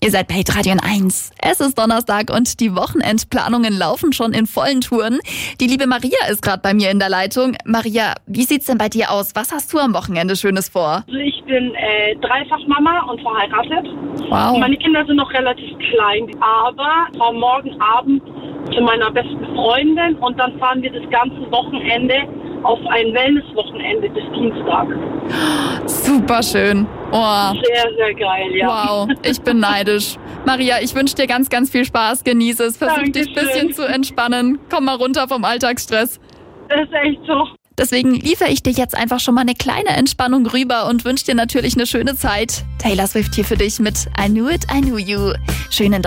Ihr seid bei Hitradio 1. Es ist Donnerstag und die Wochenendplanungen laufen schon in vollen Touren. Die liebe Maria ist gerade bei mir in der Leitung. Maria, wie sieht's denn bei dir aus? Was hast du am Wochenende Schönes vor? Also ich bin Dreifachmama und verheiratet. Wow. Meine Kinder sind noch relativ klein, aber am morgen Abend zu meiner besten Freundin und dann fahren wir das ganze Wochenende auf ein Wellness-Wochenende bis Dienstag. Super schön. Oh. Sehr, sehr geil, ja. Wow, ich bin neidisch. Maria, ich wünsche dir ganz, ganz viel Spaß. Genieße es. Versuch dich ein bisschen zu entspannen. Komm mal runter vom Alltagsstress. Das ist echt so. Deswegen liefere ich dir jetzt einfach schon mal eine kleine Entspannung rüber und wünsche dir natürlich eine schöne Zeit. Taylor Swift hier für dich mit I Knew It, I Knew You. Schönen